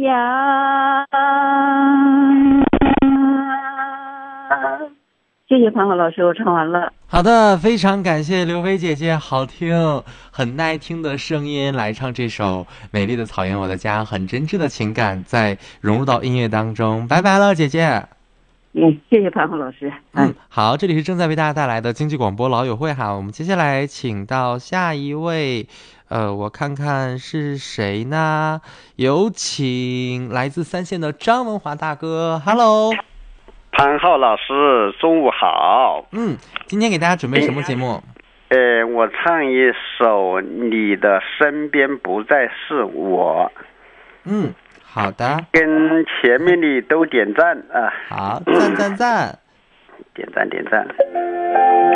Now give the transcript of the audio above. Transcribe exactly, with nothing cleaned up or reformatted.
呀。谢谢庞浩老师，我唱完了。 好的，非常感谢刘飞姐姐，好听很耐听的声音来唱这首《美丽的草原我的家》，很真挚的情感在融入到音乐当中。拜拜了，姐姐。 嗯，谢谢庞浩老师。 嗯，好，这里是正在为大家带来的经济广播老友会哈，我们接下来请到下一位，呃，我看看是谁呢？有请来自三线的张文华大哥 ，Hello。 潘浩老师，中午好。 嗯，今天给大家准备什么节目？ 呃，我唱一首《你的身边不再是我》。 嗯，好的。 跟前面的都点赞啊！ 好，赞赞赞， 点赞点赞。